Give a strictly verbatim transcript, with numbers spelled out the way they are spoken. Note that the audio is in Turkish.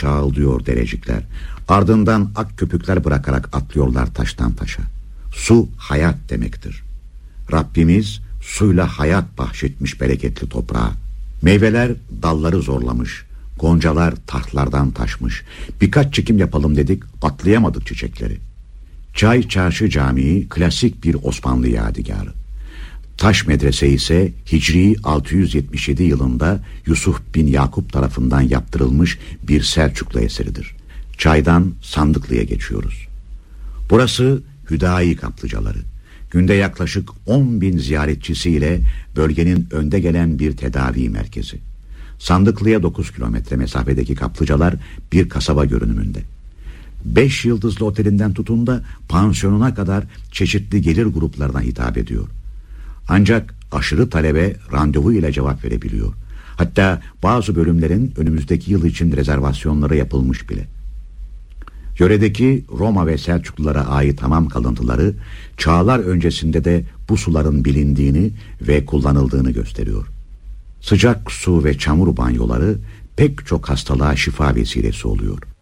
çağıldıyor derecikler. Ardından ak köpükler bırakarak atlıyorlar taştan taşa. Su hayat demektir. Rabbimiz suyla hayat bahşetmiş bereketli toprağa. Meyveler dalları zorlamış, goncalar tahtlardan taşmış. Birkaç çekim yapalım dedik, atlayamadık çiçekleri. Çay Çarşı Camii klasik bir Osmanlı yadigarı. Taş Medrese ise Hicri altı yüz yetmiş yedi yılında Yusuf bin Yakup tarafından yaptırılmış bir Selçuklu eseridir. Çaydan Sandıklı'ya geçiyoruz. Burası Hüdayi kaplıcaları. Günde yaklaşık on bin ziyaretçisiyle bölgenin önde gelen bir tedavi merkezi. Sandıklı'ya dokuz kilometre mesafedeki kaplıcalar bir kasaba görünümünde. Beş yıldızlı otelinden tutun da pansiyonuna kadar çeşitli gelir gruplarına hitap ediyor. Ancak aşırı talebe randevu ile cevap verebiliyor. Hatta bazı bölümlerin önümüzdeki yıl için rezervasyonları yapılmış bile. Yöredeki Roma ve Selçuklulara ait hamam kalıntıları çağlar öncesinde de bu suların bilindiğini ve kullanıldığını gösteriyor. Sıcak su ve çamur banyoları pek çok hastalığa şifa vesilesi oluyor.